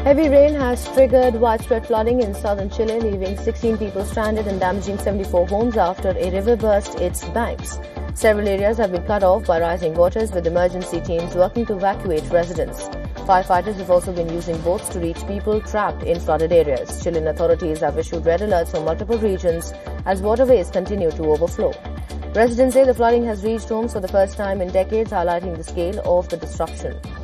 Heavy rain has triggered widespread flooding in southern Chile, leaving 16 people stranded and damaging 74 homes after a river burst its banks. Several areas have been cut off by rising waters, with emergency teams working to evacuate residents. Firefighters have also been using boats to reach people trapped in flooded areas. Chilean authorities have issued red alerts for multiple regions as waterways continue to overflow. Residents say the flooding has reached homes for the first time in decades, highlighting the scale of the destruction.